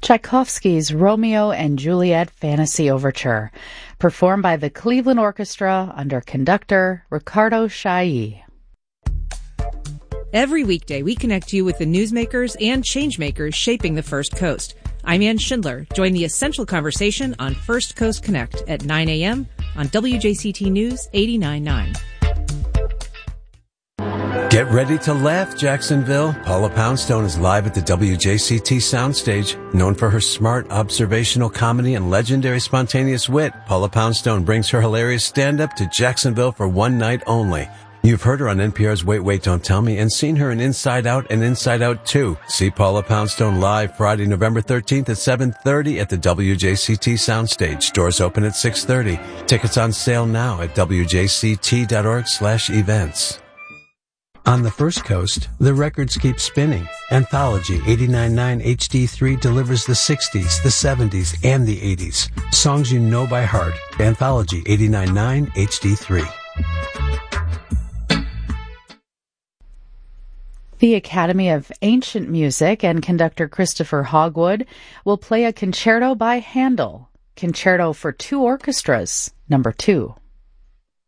Tchaikovsky's Romeo and Juliet Fantasy Overture, performed by the Cleveland Orchestra under conductor Ricardo Chailly. Every weekday, we connect you with the newsmakers and changemakers shaping the First Coast. I'm Ann Schindler. Join the essential conversation on First Coast Connect at 9 a.m. on WJCT News 89.9. Get ready to laugh, Jacksonville. Paula Poundstone is live at the WJCT Soundstage. Known for her smart, observational comedy and legendary spontaneous wit, Paula Poundstone brings her hilarious stand-up to Jacksonville for one night only. You've heard her on NPR's Wait, Wait, Don't Tell Me and seen her in Inside Out and Inside Out 2. See Paula Poundstone live Friday, November 13th at 7:30 at the WJCT Soundstage. Doors open at 6:30. Tickets on sale now at wjct.org/events. On the First Coast, the records keep spinning. Anthology 89.9 HD3 delivers the 60s, the 70s, and the 80s. Songs you know by heart. Anthology 89.9 HD3. The Academy of Ancient Music and conductor Christopher Hogwood will play a concerto by Handel, Concerto for Two Orchestras, number 2.